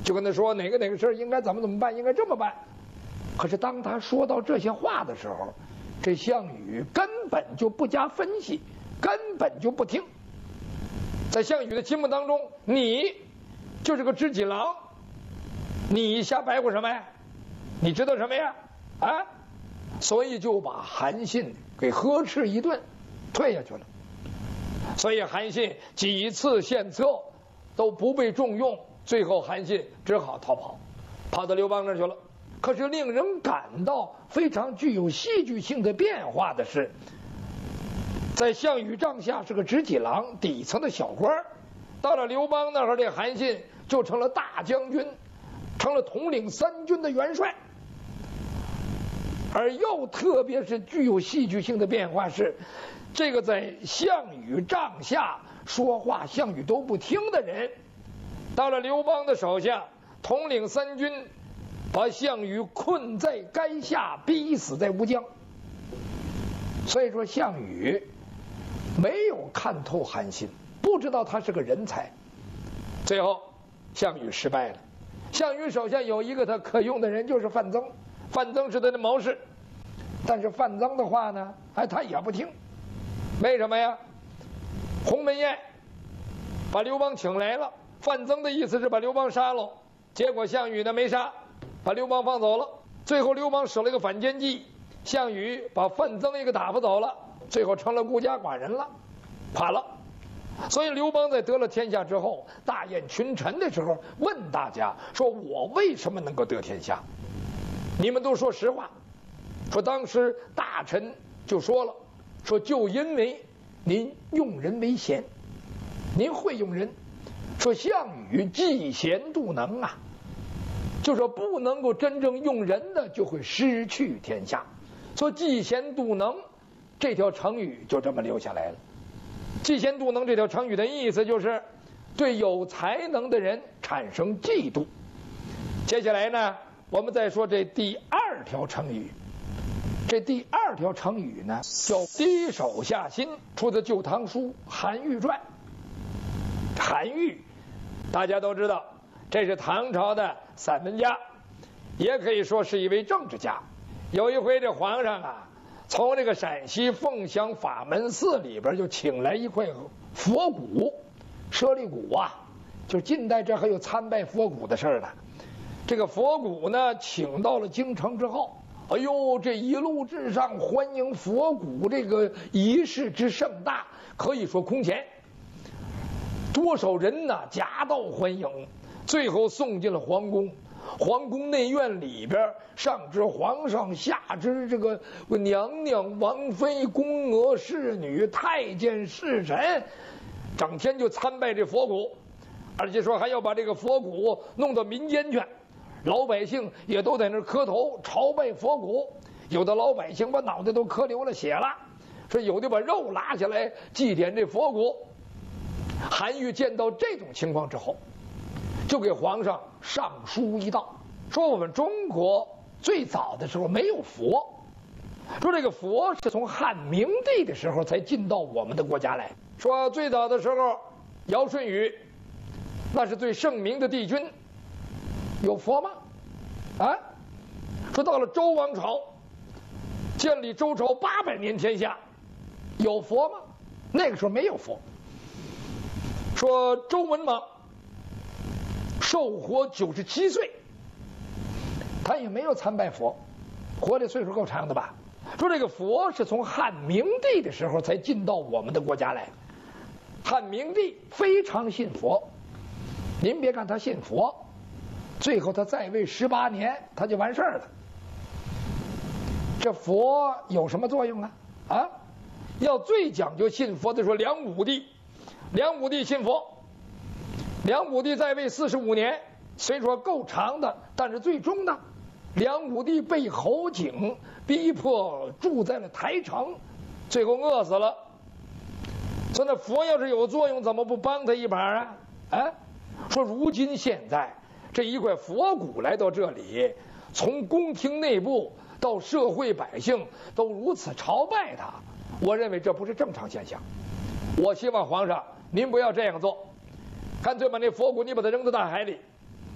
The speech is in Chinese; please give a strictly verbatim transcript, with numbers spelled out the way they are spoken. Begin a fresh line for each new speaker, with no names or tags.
就跟他说哪个哪个事儿应该怎么怎么办，应该这么办。可是当他说到这些话的时候，这项羽根本就不加分析，根本就不听。在项羽的心目当中，你就是个知己郎，你瞎白活什么呀？你知道什么呀？啊！所以就把韩信给呵斥一顿，退下去了。所以韩信几次献策都不被重用，最后韩信只好逃跑，跑到刘邦那儿去了。可是令人感到非常具有戏剧性的变化的是，在项羽帐下是个执戟郎，底层的小官，到了刘邦那儿，这韩信就成了大将军，成了统领三军的元帅。而又特别是具有戏剧性的变化是，这个在项羽帐下说话项羽都不听的人，到了刘邦的手下统领三军，把项羽困在垓下，逼死在乌江。所以说项羽没有看透韩信，不知道他是个人才。最后项羽失败了。项羽手下有一个他可用的人，就是范增。范增是他的谋士，但是范增的话呢，哎，他也不听。为什么呀？鸿门宴把刘邦请来了，范增的意思是把刘邦杀了，结果项羽呢没杀，把刘邦放走了。最后刘邦使了一个反间计，项羽把范增也给打发走了，最后成了孤家寡人了，垮了。所以刘邦在得了天下之后，大宴群臣的时候问大家说，我为什么能够得天下？你们都说实话。说当时大臣就说了，说就因为您用人为贤，您会用人。说项羽嫉贤妒能啊，就说不能够真正用人的就会失去天下。说嫉贤妒能这条成语就这么留下来了。嫉贤妒能这条成语的意思就是对有才能的人产生嫉妒。接下来呢，我们再说这第二条成语。这第二条成语呢叫低手下心，出自《旧唐书·韩愈传》。韩愈大家都知道，这是唐朝的散文家，也可以说是一位政治家。有一回这皇上啊，从这个陕西凤翔法门寺里边就请来一块佛骨，舍利骨啊，就近代这还有参拜佛骨的事儿呢。这个佛骨呢，请到了京城之后，哎呦，这一路之上欢迎佛骨这个仪式之盛大，可以说空前。多少人呐，夹道欢迎，最后送进了皇宫。皇宫内院里边，上至皇上，下至这个娘娘、王妃、宫娥、侍女、太监、侍臣，整天就参拜这佛骨，而且说还要把这个佛骨弄到民间去。老百姓也都在那磕头朝拜佛骨，有的老百姓把脑袋都磕流了血了，说有的把肉拉下来祭奠这佛骨。韩愈见到这种情况之后，就给皇上上书一道，说我们中国最早的时候没有佛，说这个佛是从汉明帝的时候才进到我们的国家来。说最早的时候，尧舜禹那是最盛名的帝君，有佛吗？啊？说到了周王朝，建立周朝八百年天下，有佛吗？那个时候没有佛。说周文王寿活九十七岁，他也没有参拜佛，活的岁数够长的吧？说这个佛是从汉明帝的时候才进到我们的国家来。汉明帝非常信佛，您别看他信佛，最后他在位十八年，他就完事儿了。这佛有什么作用啊？啊，要最讲究信佛的说，梁武帝，梁武帝信佛。梁武帝在位四十五年，虽说够长的，但是最终呢，梁武帝被侯景逼迫住在了台城，最后饿死了。说那佛要是有作用，怎么不帮他一把啊？啊，说如今现在这一块佛骨来到这里，从宫廷内部到社会百姓都如此朝拜他，我认为这不是正常现象。我希望皇上您不要这样做，干脆把那佛骨你把它扔到大海里，